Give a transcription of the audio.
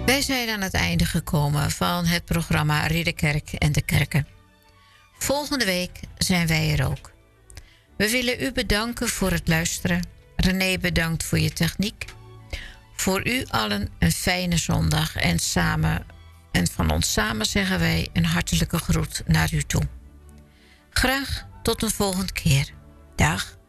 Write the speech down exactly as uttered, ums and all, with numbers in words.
Wij zijn aan het einde gekomen van het programma Ridderkerk en de Kerken. Volgende week zijn wij er ook. We willen u bedanken voor het luisteren. René, bedankt voor je techniek. Voor u allen een fijne zondag. En, samen, en van ons samen zeggen wij een hartelijke groet naar u toe. Graag tot een volgende keer. Dag.